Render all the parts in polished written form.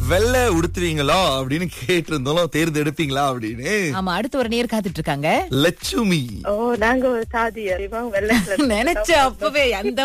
வெள்ளை உடுத்துவீங்களா அப்படின்னு கேட்டிருந்தோம், தேர்ந்தெடுப்பீங்களா அப்படின்னு. ஆமா, அடுத்து ஒரு நேர் காத்துட்டு இருக்காங்க. லட்சுமி. நாங்க ஒரு சாதியார் நினைச்ச அப்பவே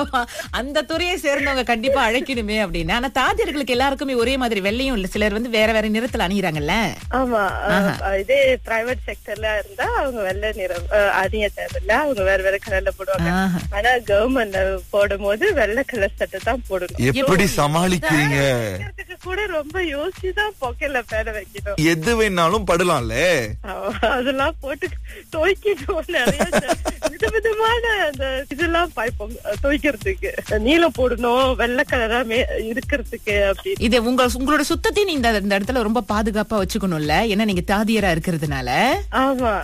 அந்த துறையை சேர்ந்தவங்க கண்டிப்பா அழைக்கணுமே அப்படின்னு. ஆனா தாதியர்களுக்கு எல்லாருக்குமே ஒரே மாதிரி வெள்ளையும் இல்ல, சிலர் வந்து வேற வேற நிறத்துல அணிகிறாங்கல்ல. ஆமா, இதே பிரைவேட் செக்டர்ல இருந்தா அவங்க வெள்ளை நிறம் அணிய தேவையில்ல, அவங்க வேற வேற கலர்ல போடுவாங்க. ஆனா கவர்மெண்ட்ல போடும் போது வெள்ளை கலர் சட்டை தான் போடணும். எப்படி சமாளிக்கிறீங்க? கூட ரொம்ப யோசிச்சுதான் பொக்கல்ல பேர வைக்கணும். எது வேணாலும் படலாம்ல, அதெல்லாம் போட்டு துவைக்கணும். நிறைய விதவிதமான அந்த இதெல்லாம் பாய்ப்போம் துவைக்கிறதுக்கு. நீலம் போடணும், வெள்ளை கலரா இருக்கிறதுக்கு. அப்படி இது உங்களோட சுத்தத்தை நீங்க இந்த இடத்துல ரொம்ப பாதுகாப்பா வச்சுக்கணும்ல, ஏன்னா நீங்க தாதியரா இருக்கிறதுனால. ஆமா.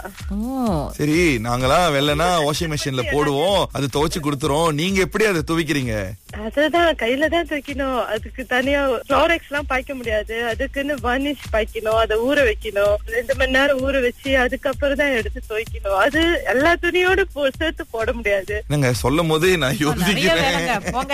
சரி, நாங்களாம் வெள்ளனா வாஷிங் மெஷின்ல போடுவோம், அது துவைச்சு கொடுத்துரும். நீங்க எப்படி அதை துவைக்கிறீங்க? அததான் கையில தான் துவைக்கணும். அதுக்கு தனியா குளோரெக்ஸ் எல்லாம் பாய்க்க முடியாது. அதுக்குன்னு வார்னிஷ் பாய்க்கணும், அதை ஊற வைக்கணும். 2 மணி நேரம் ஊற வச்சு அதுக்கப்புறம் தான் எடுத்து துவைக்கணும். அது எல்லா துணியோட சேர்த்து போட முடியாது. நீங்க சொல்லும் போது நான் யோசிக்கிறேன். போங்க.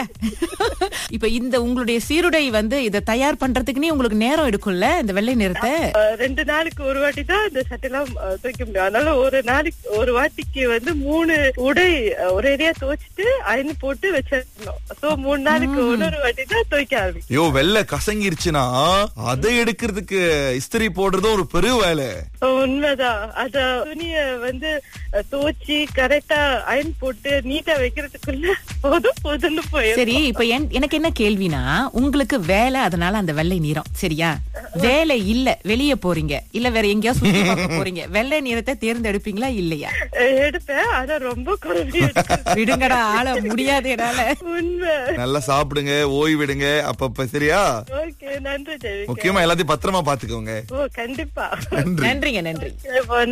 இப்ப இந்த உங்களுடைய சீருடை வந்து இதை தயார் பண்றதுக்குன்னே உங்களுக்கு நேரம் எடுக்கும்ல, இந்த வெள்ளை நிறத்தை. 2 நாளுக்கு ஒரு வாட்டி தான் இந்த சட்டையெல்லாம் துவைக்க முடியும். அதனால ஒரு நாளைக்கு ஒரு வாட்டிக்கு வந்து 3 உடை ஒரேடியா துவைச்சிட்டு அயன் போட்டு வச்சிடணும். 3 நாளுக்கு ஒரு வாட்டி தான் துவைக்க ஆரம்பிக்கும். ஐயோ, வெள்ளை கசங்கிருச்சுன்னா அதை எடுக்கிறதுக்கு இஸ்திரி போடுறதும் ஒரு பெரிய வேலை. உண்மைதான். அத துணிய வந்து துவைச்சி கரெக்டா அயன் போட்டு நீட்டா வைக்கிறதுக்குள்ள போதும்னு போயிடும். சரி, இப்ப எனக்கு என்ன கேள்வினா, உங்களுக்கு வேலை, அதனால அந்த வெள்ளை நிறம் சரியா? வேலை இல்ல, வெளியே போறீங்க இல்ல வேற எங்கேயாவது சுத்தி பார்க்க போறீங்க, வெள்ளை நிறத்தை தேர்ந்தெடுப்பீங்களா இல்லையா? எடுப்பேன், ஆனா ரொம்ப குறைவி. விடுங்கடா, ஆள முடியாது என்னால. உண்மை. நல்லா சாப்பிடுங்க, ஓய்விடுங்க அப்பப்ப, சரியா? ஓகே, நன்றி. முக்கியமா எல்லாத்தையும் பத்திரமா பாத்துக்கோங்க. கண்டிப்பா. நன்றிங்க, நன்றி.